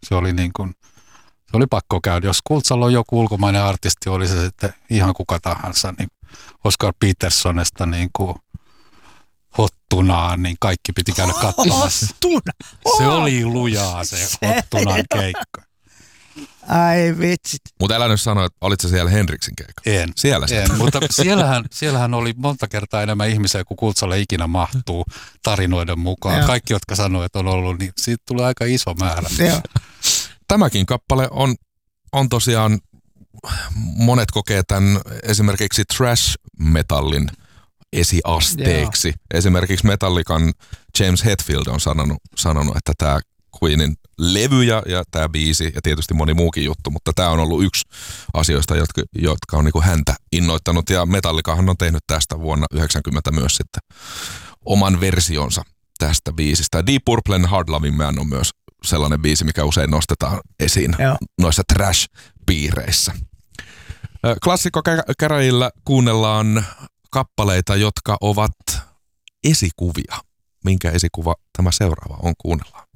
Se oli niin kuin, se oli pakko käydä. Jos Kultsalla on joku ulkomainen artisti, oli se sitten ihan kuka tahansa, niin Oscar Petersonesta niin kuin Hottunaan, niin kaikki piti käydä katsomassa. Se oli lujaa se Hottunan keikka. Ai vitsit. Mutta älä nyt sano, että olit sä siellä Henriksin keikalla. En. Siellä en, mutta siellähän oli monta kertaa enemmän ihmisiä kuin Kultsalle ikinä mahtuu tarinoiden mukaan. Joo. Kaikki, jotka sanoo, että on ollut, niin siitä tulee aika iso määrä. Joo. Tämäkin kappale on tosiaan, monet kokee tämän esimerkiksi thrash-metallin esiasteeksi. Esimerkiksi Metallican James Hetfield on sanonut, että tämä Queenin levy ja tämä biisi ja tietysti moni muukin juttu, mutta tämä on ollut yksi asioista, jotka on niinku häntä innoittanut, ja Metallicahan on tehnyt tästä vuonna 1990 myös sitten oman versionsa tästä biisistä. Deep Purplen Hard Loving Man on myös sellainen biisi, mikä usein nostetaan esiin noissa trash-piireissä. Klassikkokäräjillä kuunnellaan kappaleita, jotka ovat esikuvia. Minkä esikuva tämä seuraava on? Kuunnellaan.